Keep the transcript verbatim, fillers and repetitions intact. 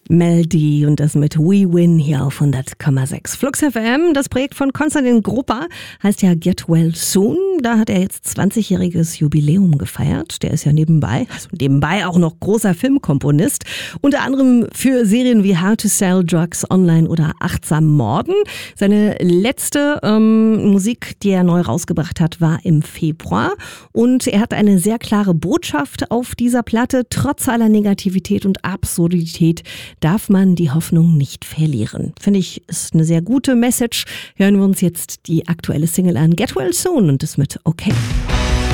Mel D und das mit We Win hier auf hundert Komma sechs. Flux F M, das Projekt von Konstantin Grupper, heißt ja Get Well Soon. Da hat er jetzt zwanzigjähriges Jubiläum gefeiert. Der ist ja nebenbei, also nebenbei auch noch großer Filmkomponist. Unter anderem für Serien wie How to Sell Drugs Online oder Achtsam Morden. Seine letzte ähm, Musik, die er neu rausgebracht hat, war im Februar. Und er hat eine sehr klare Botschaft auf dieser Platte. Trotz aller Negativität und Absurdität darf man die Hoffnung nicht verlieren. Finde ich, ist eine sehr gute Message. Hören wir uns jetzt die aktuelle Single an, Get Well Soon, und das mit Okay.